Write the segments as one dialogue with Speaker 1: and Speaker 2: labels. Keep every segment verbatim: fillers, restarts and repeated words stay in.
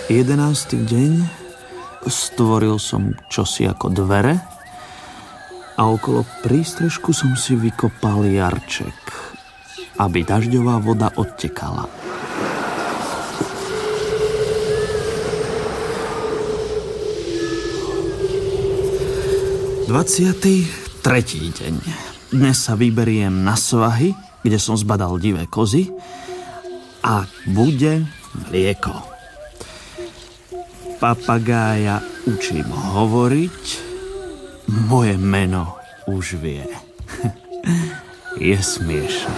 Speaker 1: Jedenásty deň stvoril som čosi ako dvere a okolo prístrežku som si vykopal jarček, aby dažďová voda odtekala. dvadsiaty tretí deň. Dnes sa vyberiem na svahy, kde som zbadal divé kozy a bude mlieko. Papagája učím hovoriť, moje meno už vie. Je smiešné.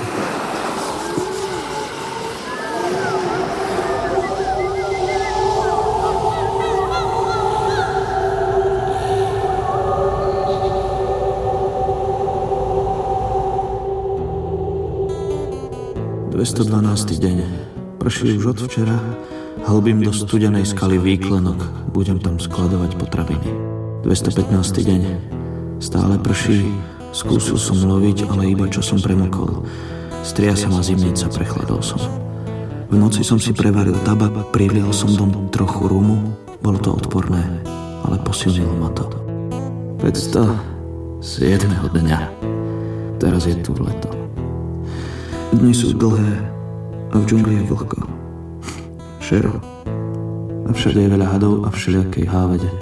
Speaker 1: dvestodvanásty deň. Prší už od včera. Hlbím do studenej skaly výklenok. Budem tam skladovať potraviny. dvestopätnásty deň. Stále prší. Skúsil som loviť, ale iba čo som premokol. Striasa ma zimnica, prechladol som. V noci som si prevaril tabak, prilial som do trochu rumu. Bolo to odporné, ale posilnilo ma to. päťstosiedmeho dňa. Teraz je tu leto. Dni sú dlhé a v džungli je vlhko. Šero. A všade je veľa hadov a všelijakej hávede.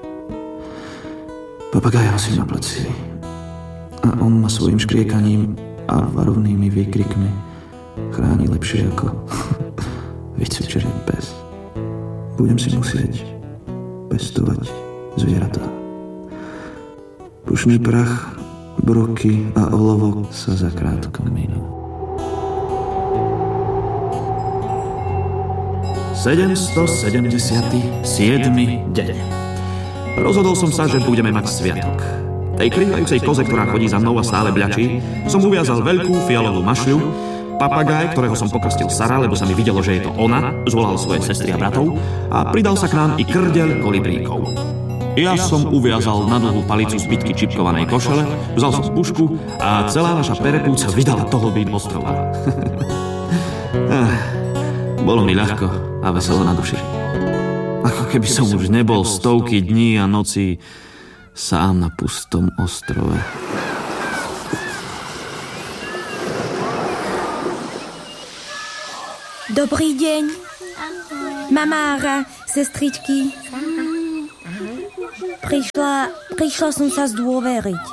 Speaker 1: Papagája si na pleci. A on ma svojim škriekaním a varovnými výkrikmi chráni lepšie ako vycvičený pes. Budem si musieť pestovať zvieratá. Pušný prach, broky a olovo sa zakrátko minú. sedemstosedemdesiaty siedmy deň. Rozhodol som sa, že budeme mať sviatok. Tej krývajúcej koze, ktorá chodí za mnou a stále bľačí, som uviazal veľkú fialovú mašľu. Papagáj, ktorého som pokrstil Sara, lebo sa mi videlo, že je to ona, zvolal svoje sestry a bratov a pridal sa k nám i krdeľ kolibríkov. Ja som uviazal na dlhú palicu zbytky čipkovanej košele, vzal som pušku a celá naša perepúca vydala tohlbín ostrova. Bolo mi ľahko a veselo na duši. Ako keby som už nebol stovky dní a nocí sám na pustom ostrove.
Speaker 2: Dobrý deň. Mamára, sestričky. Prišla, prišla som sa zdôveriť.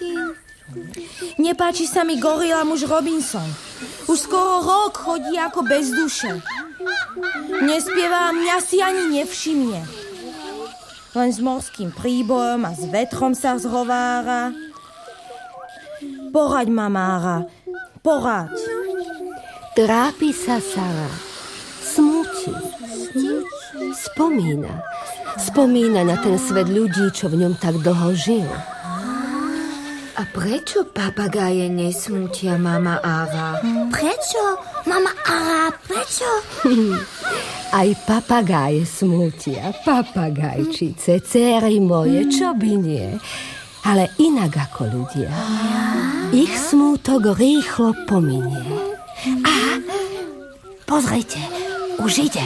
Speaker 2: Nepáči sa mi gorila muž Robinson. Už skoro rok chodí ako bez duše. Nespieva, mňa si ani nevšimne. Len s morským príbojom a s vetrom sa zhovára. Poraď, mamára, poraď.
Speaker 3: Trápi sa Sara. Smúti. Spomína. Spomína na ten svet ľudí, čo v ňom tak dlho žil.
Speaker 4: A prečo papagáje nesmútia, mama Ára?
Speaker 2: Prečo, mama Ára, prečo?
Speaker 3: Aj papagáje smútia, papagajčice, céry moje, čo by nie. Ale inak ako ľudia. Ich smútok rýchlo pominie. A pozrite, už ide.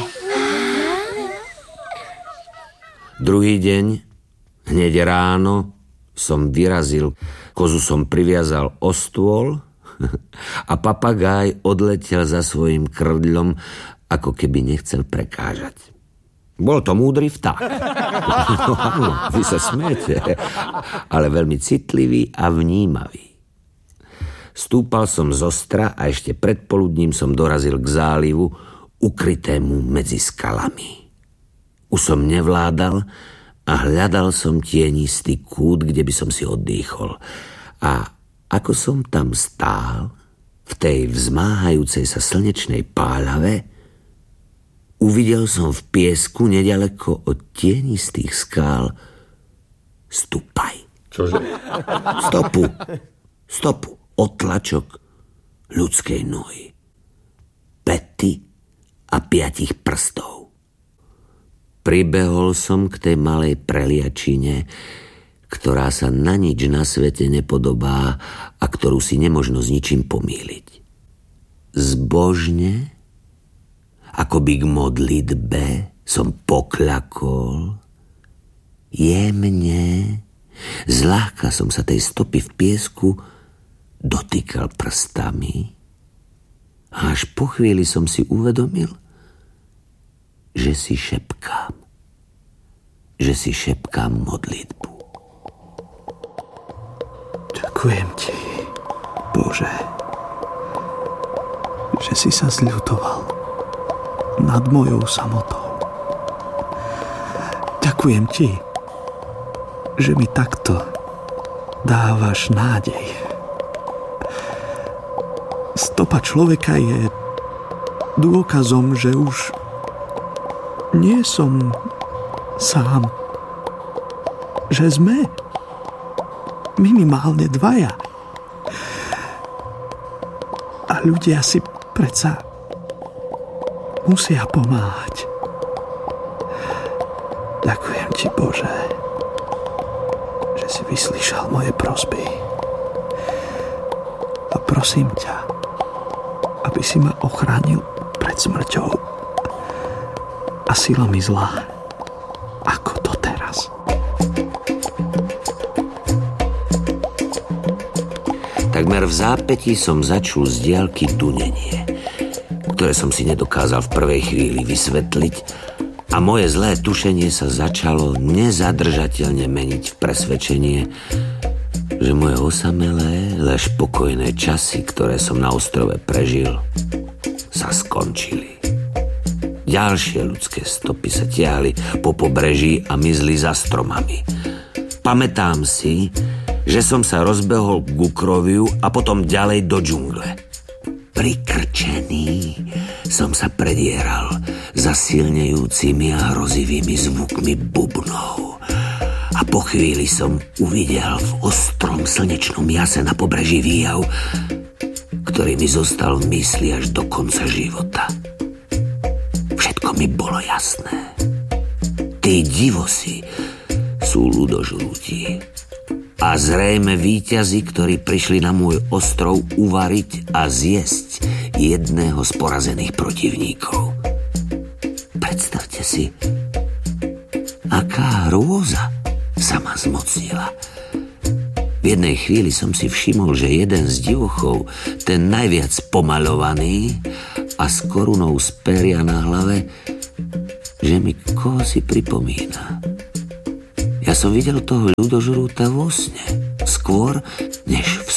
Speaker 5: Druhý deň, hneď ráno, som vyrazil, kozu som priviazal o stôl a papagáj odletel za svojím krdľom, ako keby nechcel prekážať. Bol to múdry vták. No áno, vy sa smiete, ale veľmi citlivý a vnímavý. Stúpal som z ostra a ešte predpoludním som dorazil k zálivu, ukrytému medzi skalami. Už som nevládal a hľadal som tienistý kút, kde by som si oddychol. A ako som tam stál, v tej vzmáhajúcej sa slnečnej páľave, uvidel som v piesku nedaleko od tienistých skál stupaj.
Speaker 6: Čože?
Speaker 5: Stopu. Stopu. Otlačok ľudskej nohy. Päty a piatich prstov. Pribehol som k tej malej preliačine, ktorá sa na nič na svete nepodobá a ktorú si nemožno s ničím pomýliť. Zbožne, akoby k modlitbe, som pokľakol, jemne, zľahka som sa tej stopy v piesku dotýkal prstami a až po chvíli som si uvedomil, že si šepkám, že si šepkám modlitbu.
Speaker 6: Ďakujem ti, Bože, že si sa zľutoval nad mojou samotou. Ďakujem ti, že mi takto dávaš nádej. Stopa človeka je dôkazom, že už nie som sám. Že sme minimálne dvaja. A ľudia si predsa musia pomáhať. Ďakujem ti, Bože, že si vyslyšal moje prosby. A prosím ťa, aby si ma ochránil pred smrťou a silami zla, ako doteraz.
Speaker 5: Takmer v zápätí som začul z diaľky dunenie, ktoré som si nedokázal v prvej chvíli vysvetliť, a moje zlé tušenie sa začalo nezadržateľne meniť v presvedčenie, že moje osamelé, lež pokojné časy, ktoré som na ostrove prežil, sa skončili. Ďalšie ľudské stopy sa tiahli po pobreží a mizli za stromami. Pamätám si, že som sa rozbehol k Gukroviu a potom ďalej do džungle. Prikrčený som sa predieral za silnejúcimi a hrozivými zvukmi bubnov. A po chvíli som uvidel v ostrom slnečnom jase na pobreží výjav, ktorý mi zostal v mysli až do konca života. Všetko mi bolo jasné. Tí divosi sú ľudožrúti. A zrejme víťazi, ktorí prišli na môj ostrov uvariť a zjesť jedného z porazených protivníkov. Predstavte si, aká hrôza sa ma zmocnila. V jednej chvíli som si všimol, že jeden z divochov, ten najviac pomaľovaný a s korunou z peria na hlave, že mi koho si pripomína. Ja som videl toho ľudožrúta vo sne, skôr,